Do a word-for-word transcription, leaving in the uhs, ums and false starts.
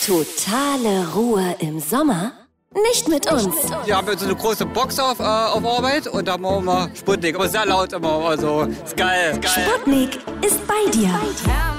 Totale Ruhe im Sommer? Nicht mit uns. Wir haben jetzt so eine große Box auf, äh, auf Arbeit und da machen wir Sputnik. Aber sehr laut immer. Also, ist geil. Ist geil. Sputnik ist bei dir.